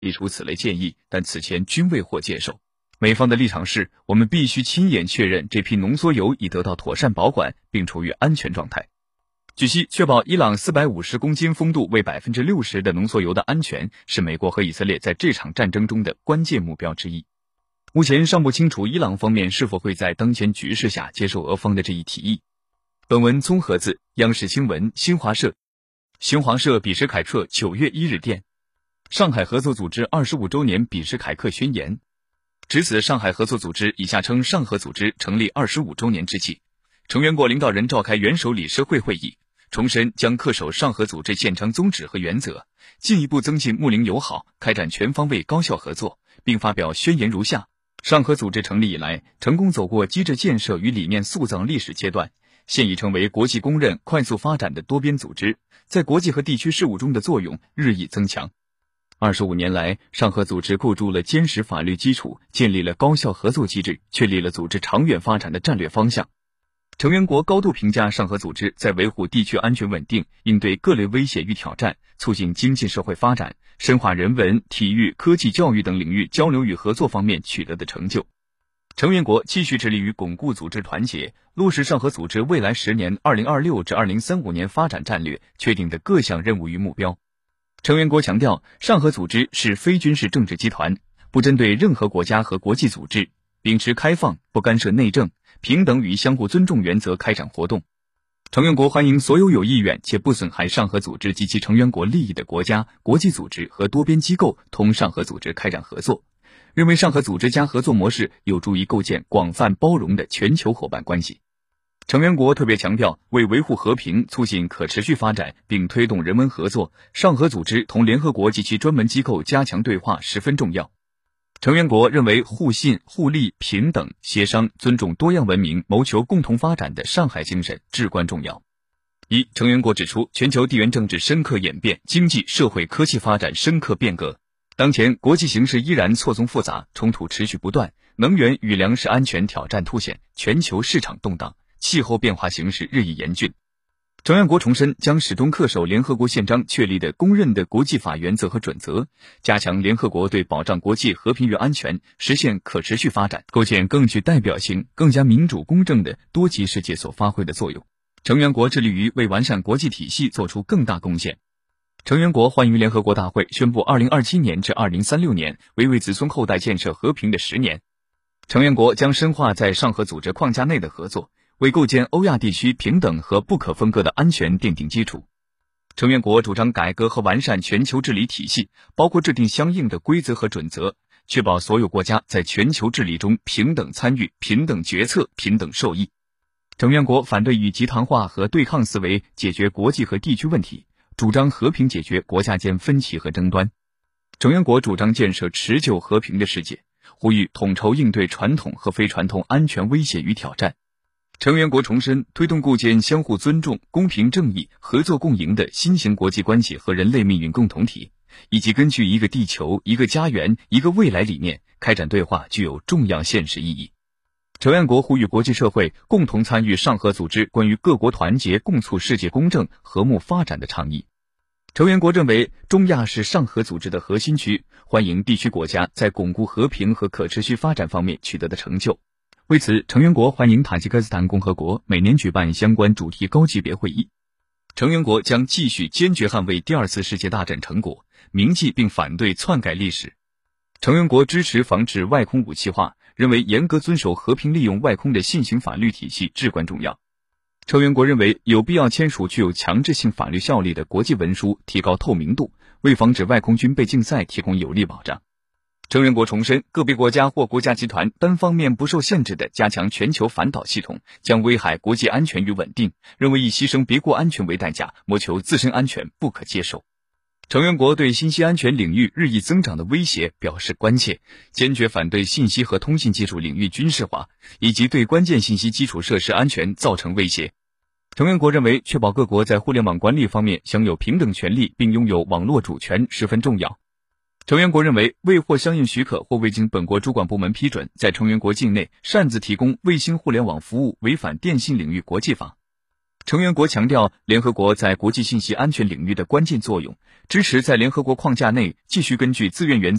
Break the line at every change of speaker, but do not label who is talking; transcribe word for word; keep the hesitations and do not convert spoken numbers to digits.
提出此类建议，但此前均未获接受。美方的立场是，我们必须亲眼确认这批浓缩铀已得到妥善保管，并处于安全状态。据悉，确保伊朗四百五十公斤风度为 百分之六十 的浓缩铀的安全，是美国和以色列在这场战争中的关键目标之一。目前尚不清楚伊朗方面是否会在当前局势下接受俄方的这一提议。本文综合自央视新闻、新华社。新华社比什凯克九月一日电：上海合作组织二十五周年比什凯克宣言。值此上海合作组织（以下称上合组织）成立二十五周年之际，成员国领导人召开元首理事会会议，重申将恪守上合组织宪章宗旨和原则，进一步增进睦邻友好，开展全方位高效合作，并发表宣言如下：上合组织成立以来，成功走过机制建设与理念塑造历史阶段，现已成为国际公认快速发展的多边组织，在国际和地区事务中的作用日益增强。二十五年来，上合组织构筑了坚实法律基础，建立了高效合作机制，确立了组织长远发展的战略方向。成员国高度评价上合组织在维护地区安全稳定、应对各类威胁与挑战、促进经济社会发展、深化人文、体育、科技、教育等领域交流与合作方面取得的成就。成员国继续致力于巩固组织团结，落实上合组织未来十年 二零二六至二零三五年发展战略确定的各项任务与目标。成员国强调，上合组织是非军事政治集团，不针对任何国家和国际组织，秉持开放、不干涉内政、平等与相互尊重原则开展活动。成员国欢迎所有有意愿且不损害上合组织及其成员国利益的国家、国际组织和多边机构同上合组织开展合作，认为上合组织加合作模式有助于构建广泛包容的全球伙伴关系。成员国特别强调，为维护和平、促进可持续发展并推动人文合作，上合组织同联合国及其专门机构加强对话十分重要。成员国认为互信、互利、平等、协商、尊重多样文明、谋求共同发展的上海精神至关重要。一、成员国指出，全球地缘政治深刻演变，经济社会科技发展深刻变革。当前国际形势依然错综复杂，冲突持续不断，能源与粮食安全挑战凸显，全球市场动荡，气候变化形势日益严峻。成员国重申将始终恪守联合国宪章确立的公认的国际法原则和准则，加强联合国对保障国际和平与安全、实现可持续发展、构建更具代表性、更加民主公正的多极世界所发挥的作用。成员国致力于为完善国际体系做出更大贡献。成员国欢迎联合国大会宣布二零二七年至二零三六年为为子孙后代建设和平的十年。成员国将深化在上合组织框架内的合作，为构建欧亚地区平等和不可分割的安全奠定基础。成员国主张改革和完善全球治理体系，包括制定相应的规则和准则，确保所有国家在全球治理中平等参与、平等决策、平等受益。成员国反对以集团化和对抗思维解决国际和地区问题，主张和平解决国家间分歧和争端。成员国主张建设持久和平的世界，呼吁统筹应对传统和非传统安全威胁与挑战。成员国重申推动构建相互尊重、公平正义、合作共赢的新型国际关系和人类命运共同体，以及根据一个地球、一个家园、一个未来理念开展对话具有重要现实意义。成员国呼吁国际社会共同参与上合组织关于各国团结共促世界公正、和睦发展的倡议。成员国认为中亚是上合组织的核心区，欢迎地区国家在巩固和平和可持续发展方面取得的成就。为此，成员国欢迎塔吉克斯坦共和国每年举办相关主题高级别会议。成员国将继续坚决捍卫第二次世界大战成果，铭记并反对篡改历史。成员国支持防止外空武器化，认为严格遵守和平利用外空的现行法律体系至关重要。成员国认为有必要签署具有强制性法律效力的国际文书，提高透明度，为防止外空军备竞赛提供有力保障。成员国重申，个别国家或国家集团单方面不受限制地加强全球反导系统，将危害国际安全与稳定，认为以牺牲别国安全为代价，谋求自身安全不可接受。成员国对信息安全领域日益增长的威胁表示关切，坚决反对信息和通信技术领域军事化，以及对关键信息基础设施安全造成威胁。成员国认为，确保各国在互联网管理方面享有平等权利并拥有网络主权十分重要。成员国认为，未获相应许可或未经本国主管部门批准，在成员国境内擅自提供卫星互联网服务违反电信领域国际法。 成员国强调联合国在国际信息安全领域的关键作用，支持在联合国框架内继续根据自愿原则